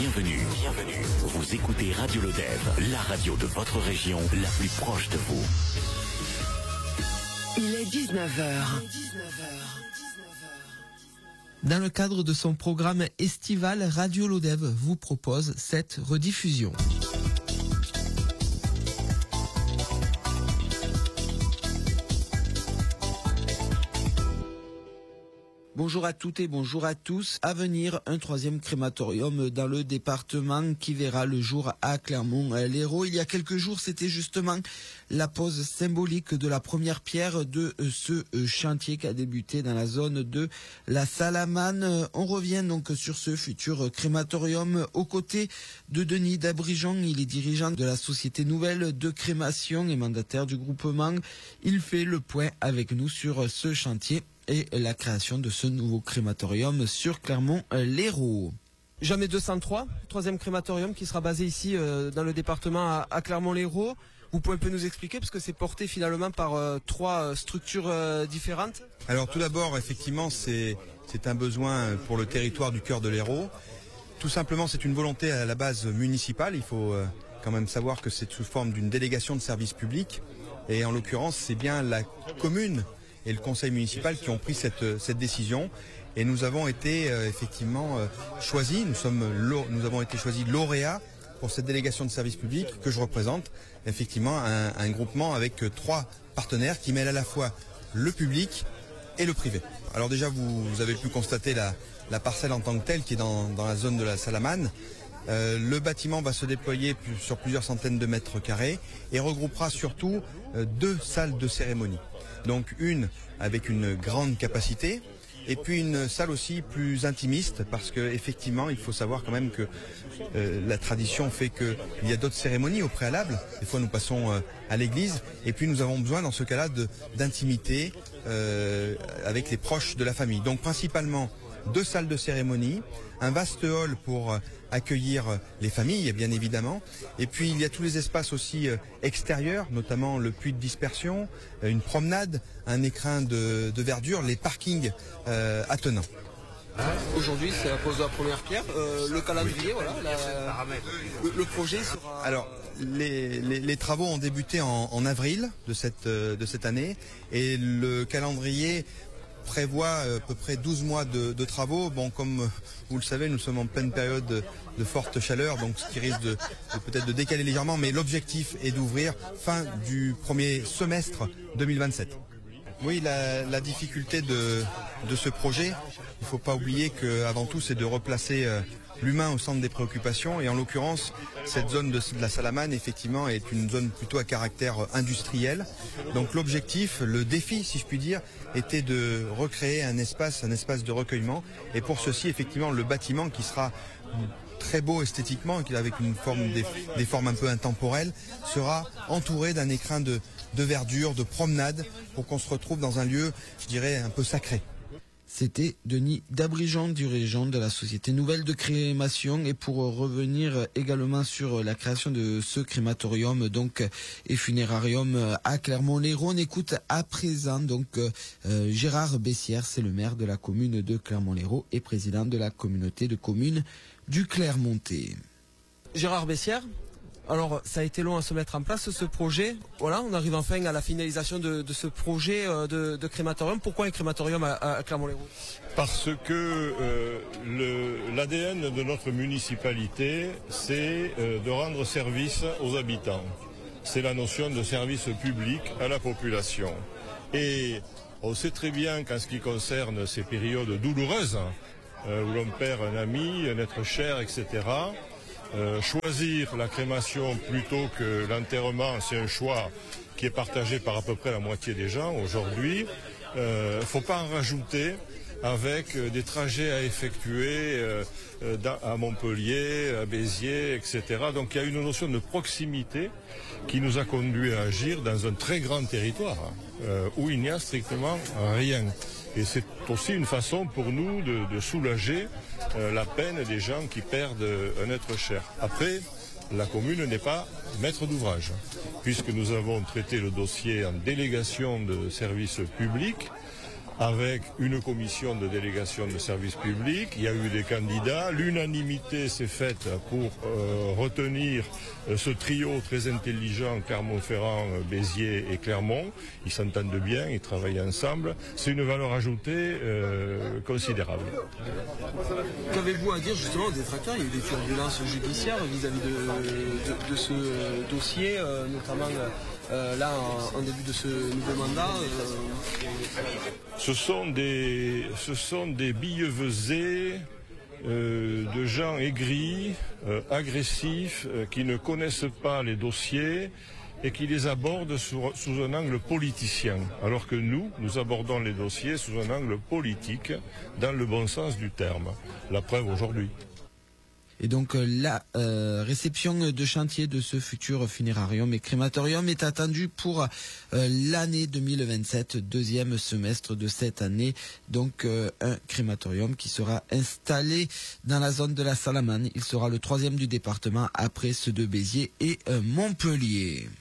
Bienvenue. Vous écoutez Radio Lodève, la radio de votre région, la plus proche de vous. Il est 19h. Dans le cadre de son programme estival, Radio Lodève vous propose cette rediffusion. Bonjour à toutes et bonjour à tous. À venir, un troisième crématorium dans le département qui verra le jour à Clermont-Lérault. Il y a quelques jours, c'était justement la pose symbolique de la première pierre de ce chantier qui a débuté dans la zone de la Salamane. On revient donc sur ce futur crématorium aux côtés de Denis Dabrijon. Il est dirigeant de la Société Nouvelle de Crémation et mandataire du groupement. Il fait le point avec nous sur ce chantier et la création de ce nouveau crématorium sur Clermont-Lérault. Jamais 203, troisième crématorium qui sera basé ici dans le département à Clermont-Lérault. Vous pouvez un peu nous expliquer, parce que c'est porté finalement par trois structures différentes. Alors tout d'abord, effectivement, c'est un besoin pour le territoire du cœur de l'Hérault. Tout simplement, c'est une volonté à la base municipale. Il faut quand même savoir que c'est sous forme d'une délégation de service public. Et en l'occurrence, c'est bien la commune et le conseil municipal qui ont pris cette décision. Et nous avons été effectivement choisis. Nous avons été choisis lauréats pour cette délégation de service public que je représente. Effectivement, un groupement avec trois partenaires qui mêlent à la fois le public et le privé. Alors déjà, vous avez pu constater la parcelle en tant que telle qui est dans la zone de la Salamane. Le bâtiment va se déployer sur plusieurs centaines de mètres carrés et regroupera surtout deux salles de cérémonie. Donc une avec une grande capacité et puis une salle aussi plus intimiste, parce que effectivement il faut savoir quand même que la tradition fait qu'il y a d'autres cérémonies au préalable. Des fois nous passons à l'église et puis nous avons besoin dans ce cas-là d'intimité avec les proches de la famille. Donc principalement deux salles de cérémonie, un vaste hall pour accueillir les familles, bien évidemment. Et puis il y a tous les espaces aussi extérieurs, notamment le puits de dispersion, une promenade, un écrin de verdure, les parkings attenants. Aujourd'hui, c'est la pose de la première pierre. Le calendrier, voilà. Le projet sera... Alors, les travaux ont débuté en avril de cette année, et le calendrier prévoit à peu près 12 mois de travaux. Bon, comme vous le savez, nous sommes en pleine période de forte chaleur, donc ce qui risque peut-être de décaler légèrement, mais l'objectif est d'ouvrir fin du premier semestre 2027. Oui, la difficulté de ce projet, il ne faut pas oublier qu'avant tout, c'est de replacer l'humain au centre des préoccupations. Et en l'occurrence, cette zone de la Salamane, effectivement, est une zone plutôt à caractère industriel. Donc l'objectif, le défi, si je puis dire, était de recréer un espace de recueillement. Et pour ceci, effectivement, le bâtiment qui sera très beau esthétiquement, avec une forme, des formes un peu intemporelles, sera entouré d'un écrin de verdure, de promenade, pour qu'on se retrouve dans un lieu, je dirais, un peu sacré. C'était Denis Dabrijon, dirigeant de la Société Nouvelle de Crémation. Et pour revenir également sur la création de ce crématorium donc et funérarium à Clermont-Lérault, on écoute à présent donc Gérard Bessière, c'est le maire de la commune de Clermont-Lérault et président de la communauté de communes du Clermontais. Gérard Bessière, alors ça a été long à se mettre en place ce projet. Voilà, on arrive enfin à la finalisation de ce projet de crématorium. Pourquoi un crématorium à Clermont-Lérault ? Parce que l'ADN de notre municipalité, c'est de rendre service aux habitants. C'est la notion de service public à la population. Et on sait très bien qu'en ce qui concerne ces périodes douloureuses, où l'on perd un ami, un être cher, etc., choisir la crémation plutôt que l'enterrement, c'est un choix qui est partagé par à peu près la moitié des gens aujourd'hui. Faut pas en rajouter avec des trajets à effectuer à Montpellier, à Béziers, etc. Donc il y a une notion de proximité qui nous a conduit à agir dans un très grand territoire où il n'y a strictement rien. Et c'est aussi une façon pour nous de soulager la peine des gens qui perdent un être cher. Après, la commune n'est pas maître d'ouvrage, puisque nous avons traité le dossier en délégation de service public, avec une commission de délégation de service public. Il y a eu des candidats. L'unanimité s'est faite pour retenir ce trio très intelligent, Clermont-Ferrand, Béziers et Clermont. Ils s'entendent bien, ils travaillent ensemble. C'est une valeur ajoutée considérable. Qu'avez-vous à dire justement aux détracteurs? Il y a eu des turbulences judiciaires vis-à-vis de ce dossier, notamment là en début de ce nouveau mandat. Ce sont des billevesées de gens aigris, agressifs, qui ne connaissent pas les dossiers et qui les abordent sous un angle politicien, alors que nous abordons les dossiers sous un angle politique, dans le bon sens du terme. La preuve aujourd'hui. Et donc la réception de chantier de ce futur funérarium et crématorium est attendue pour l'année 2027, deuxième semestre de cette année. Donc un crématorium qui sera installé dans la zone de la Salamane. Il sera le troisième du département après ceux de Béziers et Montpellier.